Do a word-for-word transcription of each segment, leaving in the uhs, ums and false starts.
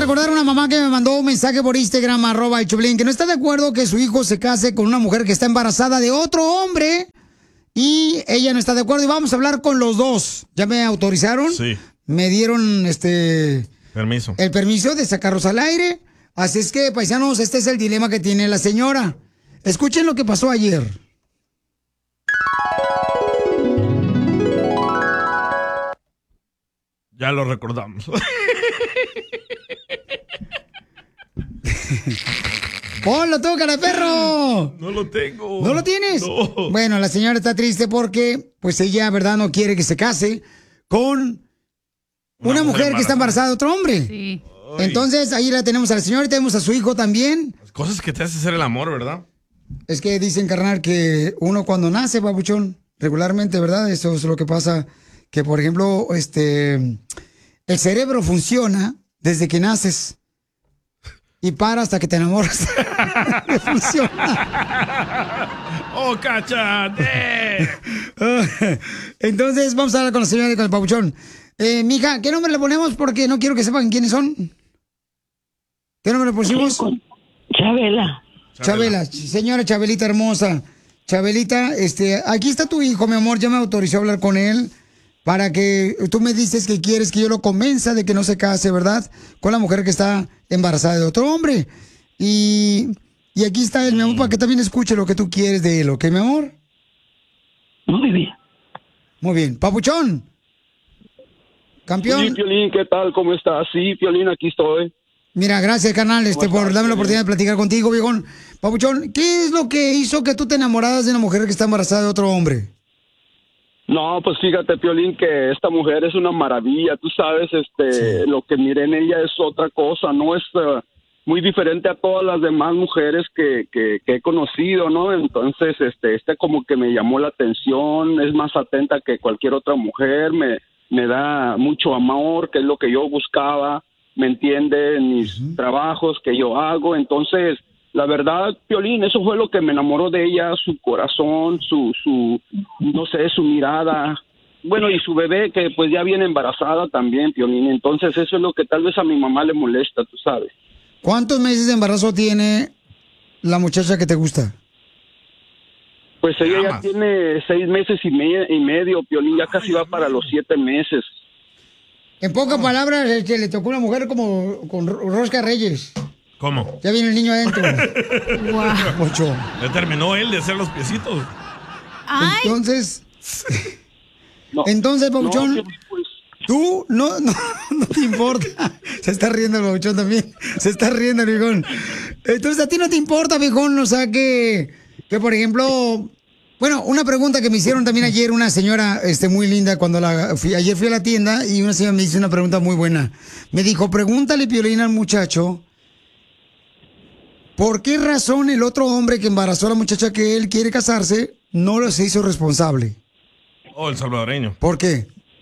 recordar a una mamá que me mandó un mensaje por Instagram, arroba el Choplin, que no está de acuerdo que su hijo se case con una mujer que está embarazada de otro hombre y ella no está de acuerdo y vamos a hablar con los dos. ¿Ya me autorizaron? Sí. Me dieron este... Permiso. El permiso de sacarlos al aire. Así es que, paisanos, este es el dilema que tiene la señora. Escuchen lo que pasó ayer. Ya lo recordamos. ¡Ponlo tú, cara de perro! No lo tengo. ¿No lo tienes? No. Bueno, la señora está triste porque, pues ella, ¿verdad?, no quiere que se case con una, una mujer, mujer que está embarazada de otro hombre. Sí. Entonces, ahí la tenemos a la señora y tenemos a su hijo también. Cosas que te hace hacer el amor, ¿verdad? Es que dicen, carnal, que uno cuando nace, babuchón, regularmente, ¿verdad? Eso es lo que pasa, que por ejemplo, este, el cerebro funciona desde que naces y para hasta que te enamoras. Funciona. ¡Oh, cáchate! Entonces, vamos a hablar con la señora y con el papuchón. Eh, mija, ¿qué nombre le ponemos? Porque no quiero que sepan quiénes son. ¿Qué nombre le pusimos? Chabela. Chabela, señora Chabelita hermosa. Chabelita, este, aquí está tu hijo, mi amor, ya me autorizó a hablar con él para que tú me dices que quieres que yo lo convenza de que no se case, ¿verdad? Con la mujer que está embarazada de otro hombre. Y, y aquí está él, mi amor, para que también escuche lo que tú quieres de él, ¿ok, mi amor? Muy bien. Muy bien. Papuchón. Campeón. Sí, Piolín, ¿qué tal? ¿Cómo estás? Sí, Piolín, aquí estoy. Mira, gracias, carnal, este, por estás, darme la Piolín? oportunidad de platicar contigo, viejón. Papuchón, ¿qué es lo que hizo que tú te enamoraras de una mujer que está embarazada de otro hombre? No, pues fíjate, Piolín, que esta mujer es una maravilla. Tú sabes, este, Sí. lo que miré en ella es otra cosa, no es uh, muy diferente a todas las demás mujeres que, que, que he conocido, ¿no? Entonces, este, este como que me llamó la atención, es más atenta que cualquier otra mujer, me, me da mucho amor, que es lo que yo buscaba, me entiende, en mis uh-huh. trabajos que yo hago. Entonces, la verdad, Piolín, eso fue lo que me enamoró de ella, su corazón, su, su, no sé, su mirada. Bueno, y su bebé, que pues ya viene embarazada también, Piolín. Entonces, eso es lo que tal vez a mi mamá le molesta, tú sabes. ¿Cuántos meses de embarazo tiene la muchacha que te gusta? Pues ella Llamas. ya tiene seis meses y, me y medio, Piolín, ya casi va para los siete meses. En pocas palabras, este, le tocó una mujer como con rosca Reyes. ¿Cómo? Ya viene el niño adentro. Wow. Ocho. Ya terminó él de hacer los piecitos. Ay, Entonces, No, entonces, no, Pabuchón, Piolín, pues, tú no, no, no te importa. Se está riendo el Pabuchón también. Se está riendo el viejón. Entonces, a ti no te importa, viejón, o sea, que, que por ejemplo... Bueno, una pregunta que me hicieron también ayer una señora este, muy linda cuando la fui, ayer fui a la tienda y una señora me hizo una pregunta muy buena. Me dijo, pregúntale, Piolín, al muchacho, ¿por qué razón el otro hombre que embarazó a la muchacha que él quiere casarse no lo se hizo responsable? Oh, el salvadoreño. ¿Por qué?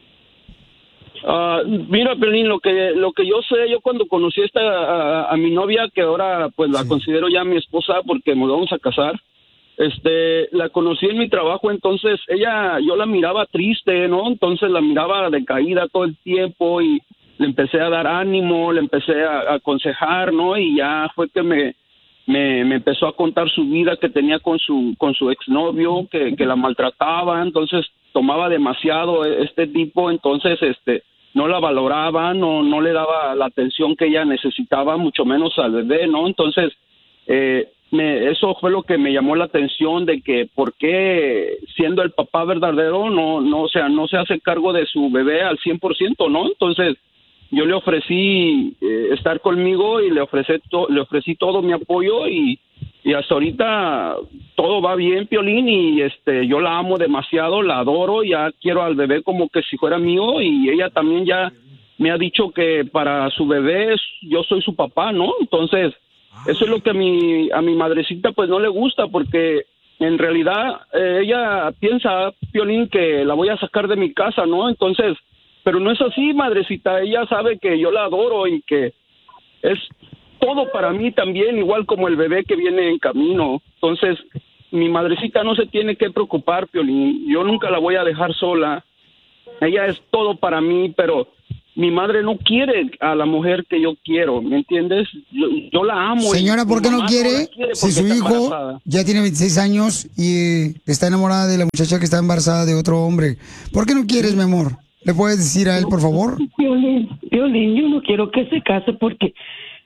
Uh, mira, Piolín, lo que lo que yo sé, yo cuando conocí a, esta, a, a mi novia, que ahora pues la Sí. considero ya mi esposa porque nos vamos a casar, este, la conocí en mi trabajo, entonces ella, yo la miraba triste, ¿no? Entonces la miraba decaída todo el tiempo y le empecé a dar ánimo, le empecé a, a aconsejar, ¿no? Y ya fue que me, me, me empezó a contar su vida que tenía con su, con su exnovio, que, que la maltrataba, entonces tomaba demasiado este tipo, entonces, este, no la valoraba, no, no le daba la atención que ella necesitaba, mucho menos al bebé, ¿no? Entonces, eh, me, eso fue lo que me llamó la atención de que por qué siendo el papá verdadero no, no, o sea, no se hace cargo de su bebé al cien por ciento, ¿no? Entonces, yo le ofrecí eh, estar conmigo y le ofrecí, to, le ofrecí todo mi apoyo y, y hasta ahorita todo va bien, Piolín, y este, yo la amo demasiado, la adoro, ya quiero al bebé como que si fuera mío y ella también ya me ha dicho que para su bebé yo soy su papá, ¿no? Entonces, eso es lo que a mi, a mi madrecita pues no le gusta porque en realidad eh, ella piensa, Piolín, que la voy a sacar de mi casa, ¿no? Entonces, pero no es así, madrecita, ella sabe que yo la adoro y que es todo para mí también, igual como el bebé que viene en camino. Entonces, mi madrecita no se tiene que preocupar, Piolín, yo nunca la voy a dejar sola, ella es todo para mí, pero mi madre no quiere a la mujer que yo quiero, ¿me entiendes? Yo, yo la amo. Señora, ¿por qué no quiere? Si su hijo ya tiene veintiséis años y está enamorada de la muchacha que está embarazada de otro hombre. ¿Por qué no quieres, mi amor? ¿Le puedes decir a él, por favor? Violín, Violín, yo no quiero que se case porque,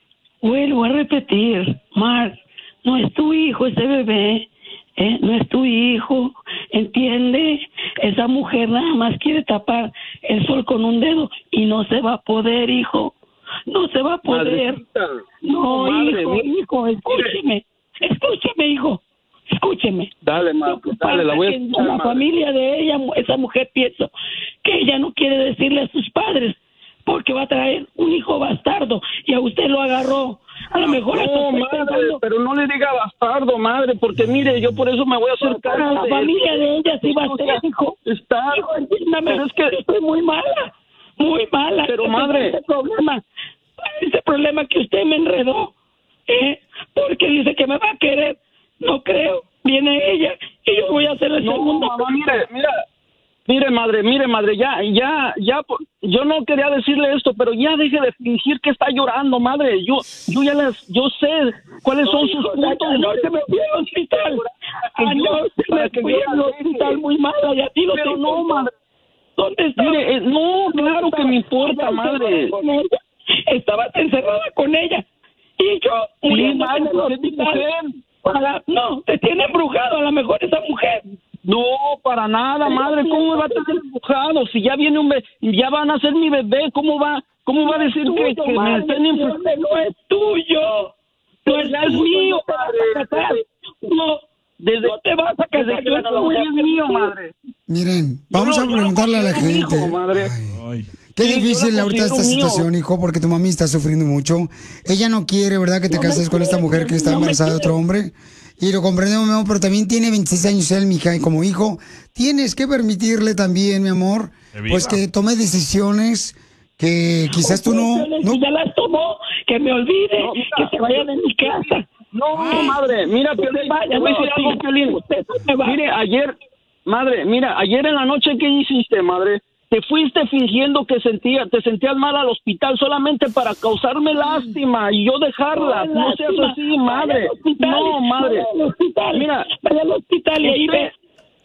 vuelvo a repetir, Mar, no es tu hijo ese bebé. ¿Eh? No es tu hijo, ¿entiende? Esa mujer nada más quiere tapar el sol con un dedo y no se va a poder, hijo. No se va a poder. Madrecita. No, Madre, hijo, mire. hijo, escúcheme. Escúcheme, hijo. Escúcheme. Dale, ma, Lo que dale, la pasa voy a es que escuchar, la madre. familia de ella, esa mujer, pienso que ella no quiere decirle a sus padres porque va a traer un hijo bastardo y a usted lo agarró. A lo mejor hasta No, estoy madre, pensando- pero no le diga bastardo, madre, porque mire, yo por eso me voy a hacer Para cargo la de familia de ella sí va a O ser, sea, hijo. Está, Hijo, entiéndame, pero es que, yo estoy muy mala, muy mala. Pero, Ese- madre. Ese problema, ese problema que usted me enredó, ¿eh? Porque dice que me va a querer. No creo. Viene ella y yo voy a hacer el no, segundo. mamá, mire, mira, mire, madre, mire, madre, ya, ya, ya, por- yo no quería decirle esto, pero ya deje de fingir que está llorando, madre. Yo, yo ya les, yo sé cuáles son sus puntos. Anoche me fui al hospital. Anoche para me que fui yo al la hospital deje. muy mala y a ti no Pero te no, importa. madre. ¿Dónde está? Mire, eh, no, claro que me importa, Estaba madre. encerrada con ella. Estabas encerrada con ella. Y yo, Sí, muriéndome madre, en el porque es mi hospital. mujer. Ojalá- no, te tiene embrujado a lo mejor esa mujer. No, para nada, madre. ¿Cómo me va a tener empujado? Si ya viene un bebé, ya van a ser mi bebé, ¿cómo va, cómo va a decir que, Tuyo, que me madre, estén empujando? ese no es tuyo. No es, es mío, te vas a casar. No, Desde, no te vas a casar. desde que Yo la no lo voy a es mío, permitir. madre. Miren, vamos Yo a no- yo no preguntarle a la considero mi hijo, gente. madre. Ay. Qué Sí, yo difícil la ahorita esta considero mío. situación, hijo, porque tu mami está sufriendo mucho. Ella no quiere, ¿verdad?, que te No me cases con esta quiere, mujer que está no me embarazada de otro quiere. hombre. Y lo comprendemos, mi amor, pero también tiene veintiséis años él, mija, y como hijo, tienes que permitirle también, mi amor, Que viva. pues que tome decisiones que quizás tú no... Opciones no que ya las tomó, que me olvide, No, mira. que se vaya de mi casa. No, madre, mira, Que Piolín, se vaya, te voy a no, decir sí, algo, Piolín. usted se va. Mire, ayer, madre, mira, ayer en la noche, ¿qué hiciste, madre? Te fuiste fingiendo que sentía, te sentías mal al hospital solamente para causarme lástima y yo dejarla. No seas Lástima. así, madre. Vaya al hospital, No, madre. Vaya al hospital. Mira, Vaya al hospital y ahí usted- ve.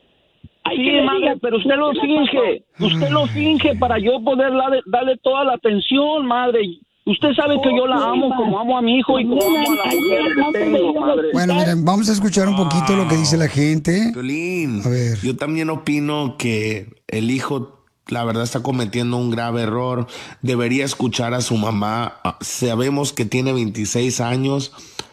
Hay Sí, que le madre, diga, pero usted lo ¿qué le finge. Usted lo finge para yo poder darle, darle toda la atención, madre. Usted sabe que yo la amo como amo a mi hijo y como amo a la mujer que tengo, madre. Bueno, miren, vamos a escuchar un poquito lo que dice la gente. Piolín, A ver. yo también opino que el hijo, la verdad, está cometiendo un grave error. Debería escuchar a su mamá. Ah, Sabemos que tiene veintiséis años,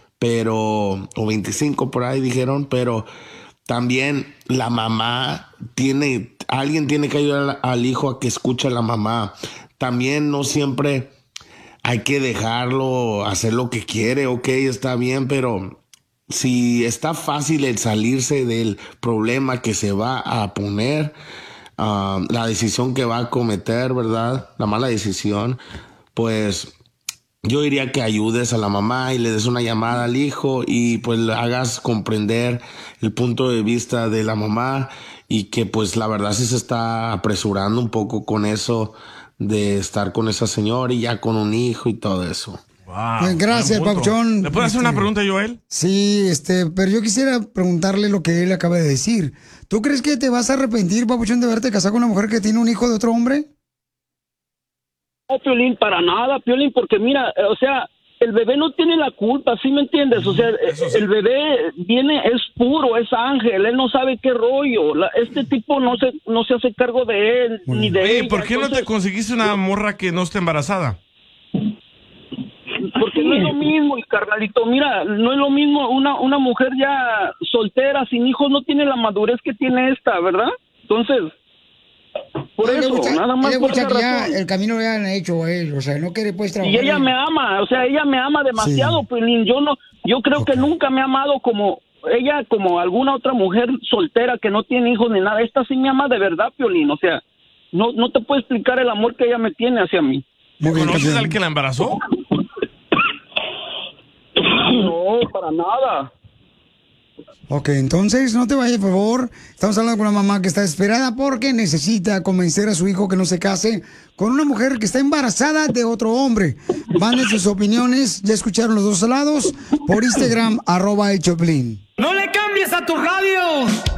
pero, o veinticinco por ahí dijeron, pero también la mamá tiene, alguien tiene que ayudar al, al hijo a que escuche a la mamá. También no siempre hay que dejarlo hacer lo que quiere, ok, está bien, pero si está fácil el salirse del problema que se va a poner, ah, la decisión que va a cometer, ¿verdad? La mala decisión, pues yo diría que ayudes a la mamá y le des una llamada al hijo y pues le hagas comprender el punto de vista de la mamá y que pues la verdad sí se está apresurando un poco con eso de estar con esa señora y ya con un hijo y todo eso. Wow, Pues gracias, buen punto. Papuchón. ¿Le puedo hacer una Este- pregunta yo a él? Sí, este, pero yo quisiera preguntarle lo que él acaba de decir. ¿Tú crees que te vas a arrepentir, Papuchón, de haberte casado con una mujer que tiene un hijo de otro hombre? No, Piolín, para nada, Piolín, porque mira, eh, o sea, el bebé no tiene la culpa, ¿sí me entiendes? O sea, eh, Eso sí. el bebé viene, es puro, es ángel, él no sabe qué rollo. La- este tipo no se, no se hace cargo de él, ni de Oye, ella. ¿por qué no te Entonces, conseguiste una morra que no esté embarazada? Porque no es lo mismo, y carnalito, mira, no es lo mismo una, una mujer ya soltera, sin hijos, no tiene la madurez que tiene esta, ¿verdad? Entonces, por Él le eso, gusta- nada él más le por gusta esa que ya razón. el camino lo hayan hecho a él, o sea, no quiere pues trabajar. Y ella en- me ama, o sea, ella me ama demasiado, Sí. Piolín. Yo no, yo creo que nunca me ha amado como ella, como alguna otra mujer soltera que no tiene hijos ni nada. Esta sí me ama de verdad, Piolín. O sea, no, no te puedo explicar el amor que ella me tiene hacia mí. Muy bien, ¿Conoces campeón. al que la embarazó? No, para nada. Ok, entonces no te vayas, por favor. Estamos hablando con una mamá que está desesperada porque necesita convencer a su hijo que no se case con una mujer que está embarazada de otro hombre. Manden sus opiniones, ya escucharon los dos lados, por Instagram, arroba el Choplin. ¡No le cambies a tu radio!